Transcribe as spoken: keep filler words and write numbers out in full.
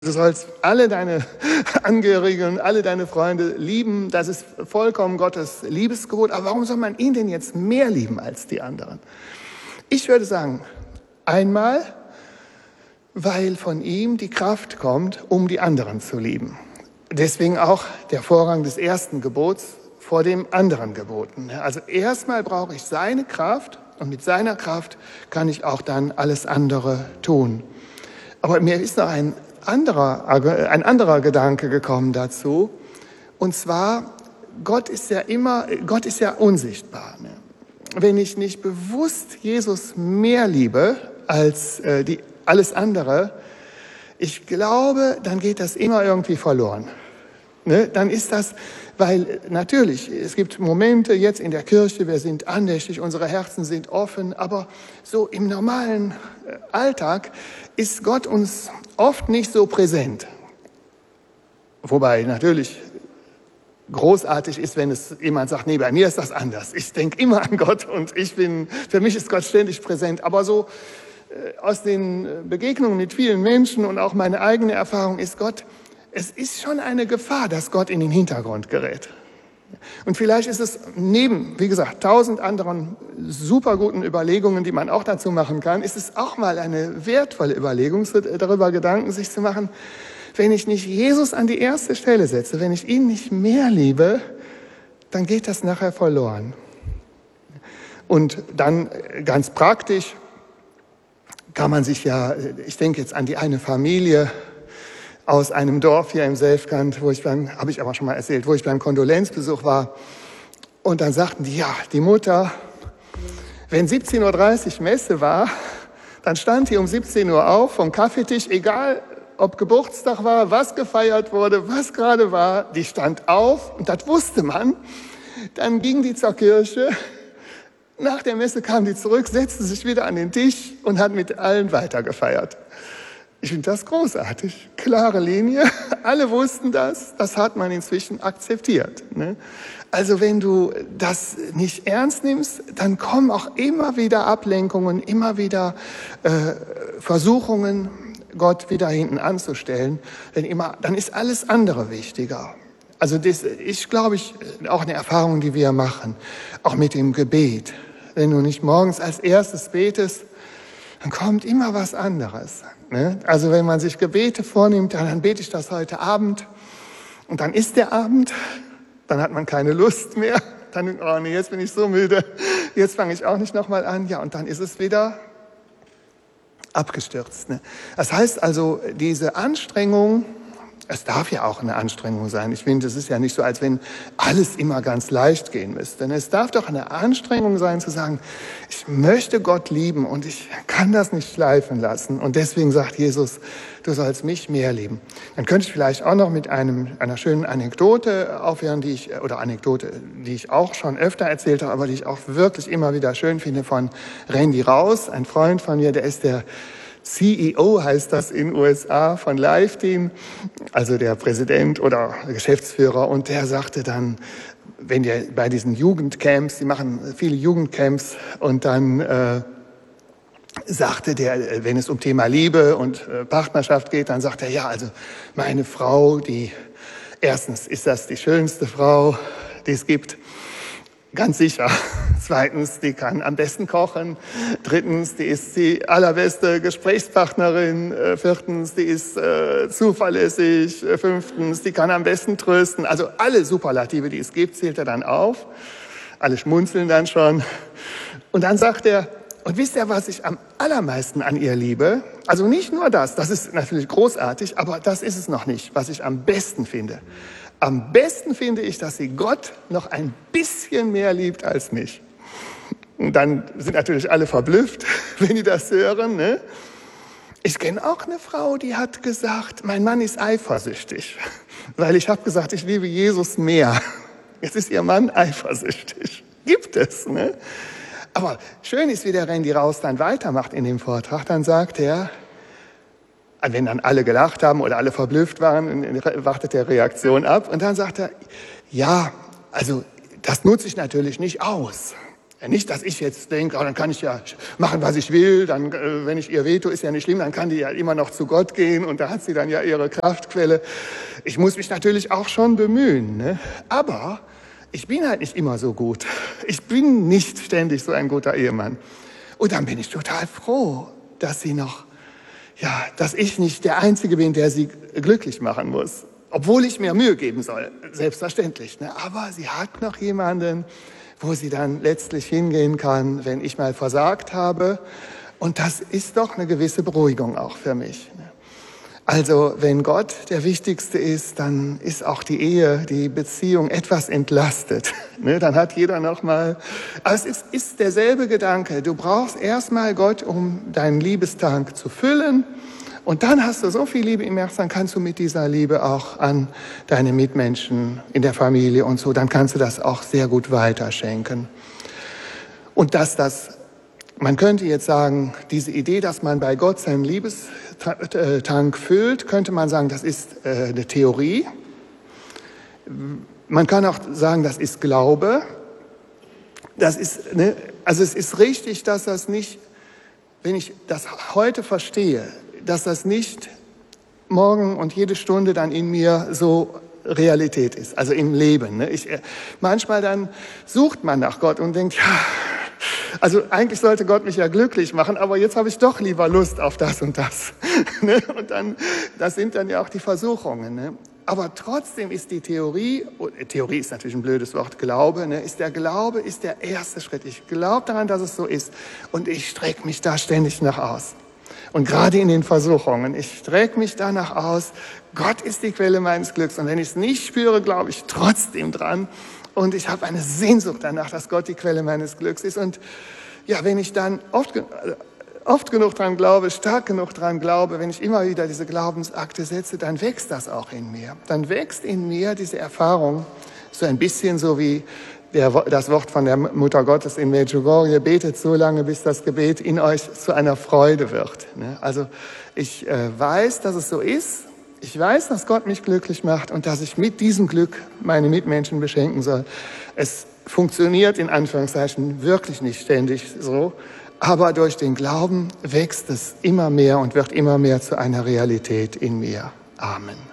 Du sollst alle deine Angehörigen, alle deine Freunde lieben. Das ist vollkommen Gottes Liebesgebot. Aber warum soll man ihn denn jetzt mehr lieben als die anderen? Ich würde sagen, einmal, weil von ihm die Kraft kommt, um die anderen zu lieben. Deswegen auch der Vorrang des ersten Gebots vor dem anderen Geboten. Also erstmal brauche ich seine Kraft und mit seiner Kraft kann ich auch dann alles andere tun. Aber mir ist noch ein anderer, ein anderer Gedanke gekommen dazu. Und zwar, Gott ist ja immer, Gott ist ja unsichtbar. Ne? Wenn ich nicht bewusst Jesus mehr liebe als äh, die, alles andere, ich glaube, dann geht das immer irgendwie verloren. Ne? Dann ist das, weil natürlich, es gibt Momente jetzt in der Kirche, wir sind andächtig, unsere Herzen sind offen, aber so im normalen Alltag ist Gott uns oft nicht so präsent. Wobei natürlich großartig ist, wenn es jemand sagt, nee, bei mir ist das anders. Ich denke immer an Gott und ich bin, für mich ist Gott ständig präsent. Aber so äh, aus den Begegnungen mit vielen Menschen und auch meine eigene Erfahrung ist Gott, es ist schon eine Gefahr, dass Gott in den Hintergrund gerät. Und vielleicht ist es neben, wie gesagt, tausend anderen super guten Überlegungen, die man auch dazu machen kann, ist es auch mal eine wertvolle Überlegung, darüber Gedanken sich zu machen, wenn ich nicht Jesus an die erste Stelle setze, wenn ich ihn nicht mehr liebe, dann geht das nachher verloren. Und dann ganz praktisch kann man sich ja, ich denke jetzt an die eine Familie aus einem Dorf hier im Selfkant, wo ich beim, habe ich aber schon mal erzählt, wo ich beim Kondolenzbesuch war. Und dann sagten die, ja, die Mutter, wenn siebzehn Uhr dreißig Messe war, dann stand die um siebzehn Uhr auf vom Kaffeetisch, egal ob Geburtstag war, was gefeiert wurde, was gerade war, die stand auf und das wusste man. Dann ging die zur Kirche, nach der Messe kam die zurück, setzte sich wieder an den Tisch und hat mit allen weitergefeiert. Ich finde das großartig. Klare Linie. Alle wussten das. Das hat man inzwischen akzeptiert. Ne? Also wenn du das nicht ernst nimmst, dann kommen auch immer wieder Ablenkungen, immer wieder äh, Versuchungen, Gott wieder hinten anzustellen. Denn immer, dann ist alles andere wichtiger. Also das ist, glaube ich, auch eine Erfahrung, die wir machen. Auch mit dem Gebet. Wenn du nicht morgens als erstes betest, dann kommt immer was anderes. Ne? Also wenn man sich Gebete vornimmt, dann, dann bete ich das heute Abend und dann ist der Abend, dann hat man keine Lust mehr. Dann denkt man, oh nee, jetzt bin ich so müde, jetzt fange ich auch nicht nochmal an. Ja, und dann ist es wieder abgestürzt. Ne? Das heißt also, diese Anstrengung, es darf ja auch eine Anstrengung sein. Ich finde, es ist ja nicht so, als wenn alles immer ganz leicht gehen müsste. Denn es darf doch eine Anstrengung sein, zu sagen, ich möchte Gott lieben und ich kann das nicht schleifen lassen. Und deswegen sagt Jesus, du sollst mich mehr lieben. Dann könnte ich vielleicht auch noch mit einem, einer schönen Anekdote aufhören, die ich, oder Anekdote, die ich auch schon öfter erzählt habe, aber die ich auch wirklich immer wieder schön finde, von Randy Raus, ein Freund von mir, der ist der C E O heißt das in U S A von LiveTeam, also der Präsident oder Geschäftsführer. Und der sagte dann, wenn der bei diesen Jugendcamps, die machen viele Jugendcamps, und dann äh, sagte der, wenn es um Thema Liebe und äh, Partnerschaft geht, dann sagt er, ja, also meine Frau, die erstens ist das die schönste Frau, die es gibt. Ganz sicher. Zweitens, die kann am besten kochen. Drittens, die ist die allerbeste Gesprächspartnerin. Viertens, die ist äh, zuverlässig. Fünftens, die kann am besten trösten. Also alle Superlative, die es gibt, zählt er dann auf. Alle schmunzeln dann schon. Und dann sagt er, und wisst ihr, was ich am allermeisten an ihr liebe? Also nicht nur das, das ist natürlich großartig, aber das ist es noch nicht, was ich am besten finde. Am besten finde ich, dass sie Gott noch ein bisschen mehr liebt als mich. Und dann sind natürlich alle verblüfft, wenn die das hören. Ne? Ich kenne auch eine Frau, die hat gesagt, mein Mann ist eifersüchtig, weil ich habe gesagt, ich liebe Jesus mehr. Jetzt ist ihr Mann eifersüchtig. Gibt es. Ne? Aber schön ist, wie der Randy Raus dann weitermacht in dem Vortrag. Dann sagt er, wenn dann alle gelacht haben oder alle verblüfft waren, wartet der Reaktion ab. Und dann sagt er, ja, also das nutze ich natürlich nicht aus. Nicht, dass ich jetzt denke, oh, dann kann ich ja machen, was ich will, dann, äh, wenn ich ihr wehtue, ist ja nicht schlimm, dann kann die ja immer noch zu Gott gehen und da hat sie dann ja ihre Kraftquelle. Ich muss mich natürlich auch schon bemühen, ne? Aber ich bin halt nicht immer so gut. Ich bin nicht ständig so ein guter Ehemann. Und dann bin ich total froh, dass sie noch, ja, dass ich nicht der Einzige bin, der sie glücklich machen muss. Obwohl ich mir Mühe geben soll, selbstverständlich, ne? Aber sie hat noch jemanden, wo sie dann letztlich hingehen kann, wenn ich mal versagt habe. Und das ist doch eine gewisse Beruhigung auch für mich. Also wenn Gott der Wichtigste ist, dann ist auch die Ehe, die Beziehung etwas entlastet. Dann hat jeder noch mal, aber es ist, ist derselbe Gedanke. Du brauchst erstmal Gott, um deinen Liebestank zu füllen. Und dann hast du so viel Liebe im Herzen, dann kannst du mit dieser Liebe auch an deine Mitmenschen in der Familie und so, dann kannst du das auch sehr gut weiterschenken. Und dass das, man könnte jetzt sagen, diese Idee, dass man bei Gott seinen Liebestank füllt, könnte man sagen, das ist äh, eine Theorie. Man kann auch sagen, das ist Glaube. Das ist, ne, also es ist richtig, dass das nicht, wenn ich das heute verstehe, dass das nicht morgen und jede Stunde dann in mir so Realität ist, also im Leben. Ne? Ich, manchmal dann sucht man nach Gott und denkt, ja, also eigentlich sollte Gott mich ja glücklich machen, aber jetzt habe ich doch lieber Lust auf das und das. Ne? Und dann, das sind dann ja auch die Versuchungen. Ne? Aber trotzdem ist die Theorie, Theorie ist natürlich ein blödes Wort, Glaube, ne? ist der Glaube ist der erste Schritt. Ich glaube daran, dass es so ist und ich strecke mich da ständig nach aus. Und gerade in den Versuchungen, ich strecke mich danach aus, Gott ist die Quelle meines Glücks. Und wenn ich es nicht spüre, glaube ich trotzdem dran. Und ich habe eine Sehnsucht danach, dass Gott die Quelle meines Glücks ist. Und ja, wenn ich dann oft, oft genug dran glaube, stark genug dran glaube, wenn ich immer wieder diese Glaubensakte setze, dann wächst das auch in mir. Dann wächst in mir diese Erfahrung, so ein bisschen so wie Der, das Wort von der Mutter Gottes in Medjugorje, betet so lange, bis das Gebet in euch zu einer Freude wird. Also ich äh, weiß, dass es so ist. Ich weiß, dass Gott mich glücklich macht und dass ich mit diesem Glück meine Mitmenschen beschenken soll. Es funktioniert in Anführungszeichen wirklich nicht ständig so, aber durch den Glauben wächst es immer mehr und wird immer mehr zu einer Realität in mir. Amen.